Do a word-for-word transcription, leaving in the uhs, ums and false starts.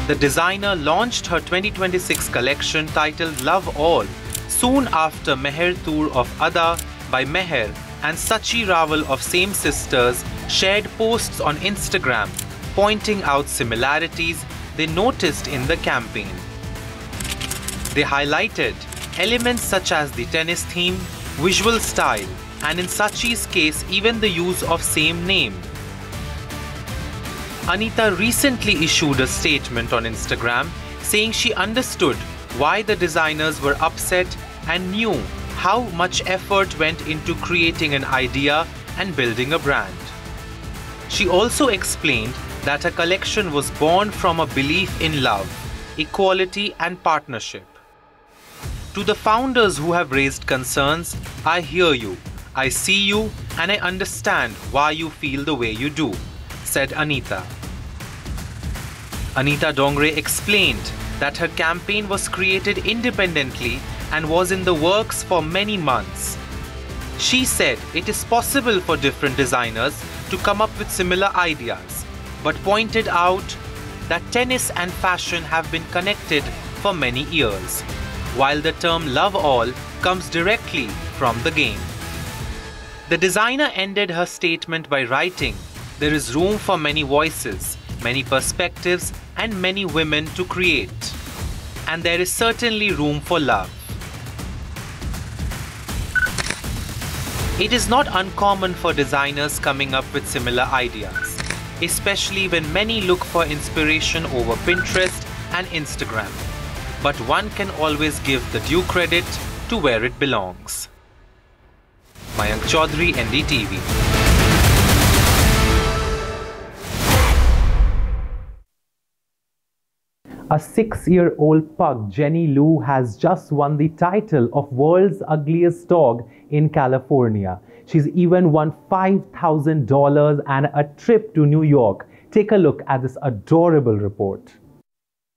The designer launched her twenty twenty-six collection titled Love All soon after Meher Tour of Ada by Meher and Sachi Rawal of Same Sisters shared posts on Instagram pointing out similarities they noticed in the campaign. They highlighted elements such as the tennis theme, visual style, and in Sachi's case even the use of same name. Anita recently issued a statement on Instagram saying she understood why the designers were upset and knew how much effort went into creating an idea and building a brand. She also explained that her collection was born from a belief in love, equality, and partnership. To the founders who have raised concerns, I hear you, I see you, and I understand why you feel the way you do, said Anita. Anita Dongre explained that her campaign was created independently and was in the works for many months. She said it is possible for different designers to come up with similar ideas, but pointed out that tennis and fashion have been connected for many years, while the term Love All comes directly from the game. The designer ended her statement by writing, "There is room for many voices, many perspectives, and many women to create. And there is certainly room for love." It is not uncommon for designers coming up with similar ideas, especially when many look for inspiration over Pinterest and Instagram. But one can always give the due credit to where it belongs. Mayank Chaudhary, N D T V. A six-year-old pug, Jenny Lou, has just won the title of World's Ugliest Dog in California. She's even won five thousand dollars and a trip to New York. Take a look at this adorable report.